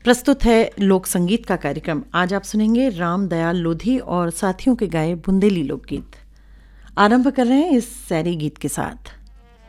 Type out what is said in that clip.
प्रस्तुत है लोक संगीत का कार्यक्रम। आज आप सुनेंगे राम दयाल लोधी और साथियों के गाए बुंदेली लोकगीत। आरंभ कर रहे हैं इस सैरी गीत के साथ।